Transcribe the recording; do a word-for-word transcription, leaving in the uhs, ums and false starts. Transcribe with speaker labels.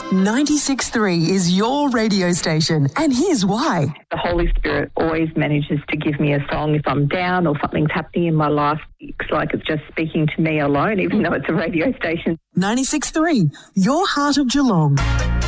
Speaker 1: ninety-six point three is your radio station, and here's why.
Speaker 2: The Holy Spirit always manages to give me a song if I'm down or something's happening in my life. It's like it's just speaking to me alone, even though it's a radio station.
Speaker 1: ninety-six point three, your heart of Geelong.